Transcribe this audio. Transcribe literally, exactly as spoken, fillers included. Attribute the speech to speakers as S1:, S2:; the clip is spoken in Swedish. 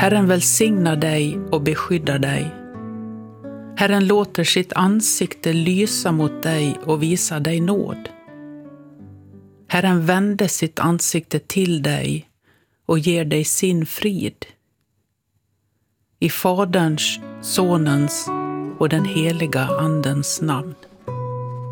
S1: Herren välsignar dig och beskyddar dig. Herren låter sitt ansikte lysa mot dig och visa dig nåd. Herren vänder sitt ansikte till dig och ger dig sin frid. I Faderns, Sonens och den heliga Andens namn.